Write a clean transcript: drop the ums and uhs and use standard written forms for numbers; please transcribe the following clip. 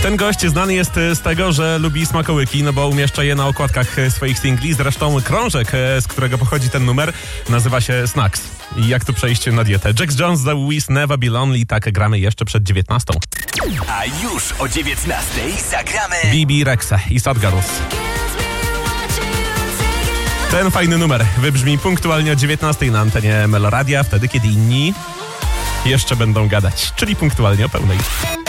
Ten gość znany jest z tego, że lubi smakołyki, no bo umieszcza je na okładkach swoich singli. Zresztą krążek, z którego pochodzi ten numer, nazywa się Snacks. I jak tu przejść na dietę? Jax Jones, The Wiz, Never Be Lonely. Tak gramy jeszcze przed 19. A już o 19 zagramy Bibi Rexha i Sad Girls. Ten fajny numer wybrzmi punktualnie o 19 na antenie Meloradia, wtedy kiedy inni jeszcze będą gadać, czyli punktualnie o pełnej.